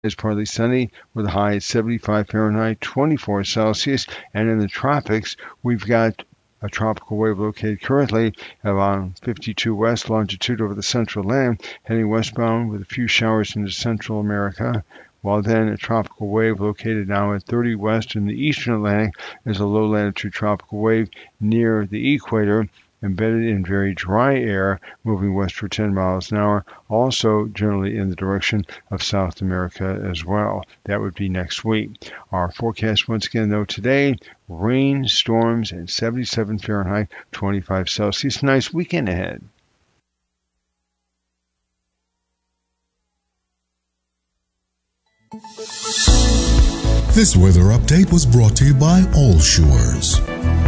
It's partly sunny with a high at 75 Fahrenheit, 24 Celsius. And in the tropics, we've got a tropical wave located currently around 52 west longitude over the central land, heading westbound with a few showers into Central America. While then a tropical wave located now at 30 west in the eastern Atlantic is a low latitude tropical wave near the equator, embedded in very dry air, moving west for 10 miles an hour, also generally in the direction of South America as well. That would be next week. Our forecast once again, though, today, rain, storms, and 77 Fahrenheit, 25 Celsius. Nice weekend ahead. This weather update was brought to you by All Shores.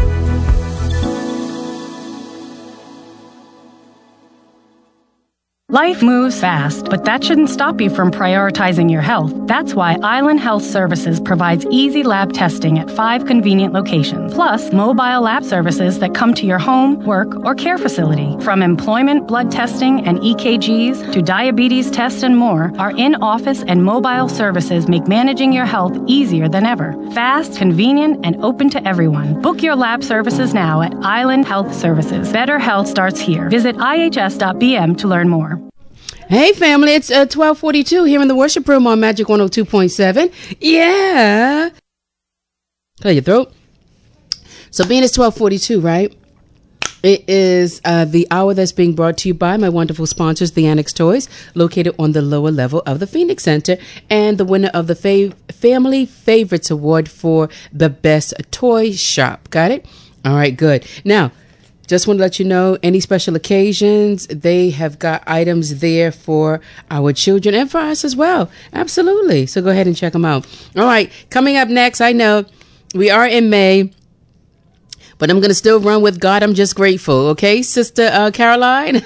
Life moves fast, but that shouldn't stop you from prioritizing your health. That's why Island Health Services provides easy lab testing at 5 convenient locations, plus mobile lab services that come to your home, work, or care facility. From employment, blood testing, and EKGs to diabetes tests and more, our in-office and mobile services make managing your health easier than ever. Fast, convenient, and open to everyone. Book your lab services now at Island Health Services. Better health starts here. Visit ihs.bm to learn more. Hey, family, it's 12:42 here in the worship room on Magic 102.7. Yeah. Clear your throat. So being it's 12:42, right? It is the hour that's being brought to you by my wonderful sponsors, the Annex Toys, located on the lower level of the Phoenix Center, and the winner of the Family Favorites Award for the best toy shop. Got it? All right, good. Now, just want to let you know, any special occasions, they have got items there for our children and for us as well. Absolutely. So go ahead and check them out. All right. Coming up next, I know we are in May, but I'm going to still run with God. I'm just grateful. Okay, Sister Caroline?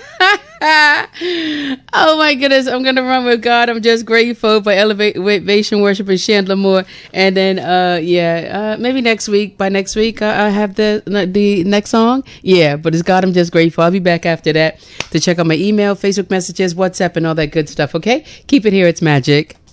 Oh my goodness, I'm gonna run with God. I'm just grateful by Elevation Worship and Chandler Moore, and then maybe next week. By next week, I have the next song. Yeah, but it's God. I'm just grateful. I'll be back after that to check out my email, Facebook messages, WhatsApp, and all that good stuff. Okay, keep it here. It's Magic.